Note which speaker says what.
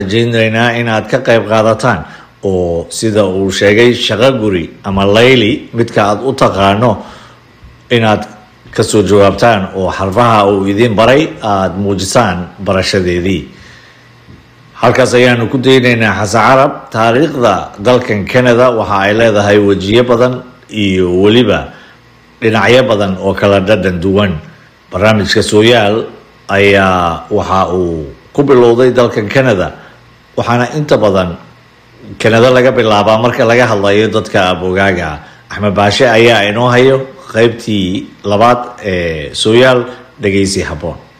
Speaker 1: rajaynaynaa inaad ka qayb qaadataan oo sida uu sheegay shaqo guri ama layli midka aad u taqaano inaad kasoo jawaabtaan oo xarfaha uu idin baray aad muujisaan barashadeedii. halkaas ayaanu ku daynaynaa xasan carab. taariikhda dalkan Canada waxa ay leedahay wajiyo badan iyo weliba dhinacyo badan oo kala dhadhan duwan. barnaamijka Sooyaal ayaa waxa uu ku bilowday dalkan Canada waxaana inta badan Canada laga bilaabaa marka laga hadlayo dadka abogaaga. Axmed Baashe ayaa inoo hayo qaybtii labaad ee Sooyaal. dhageysi habboon.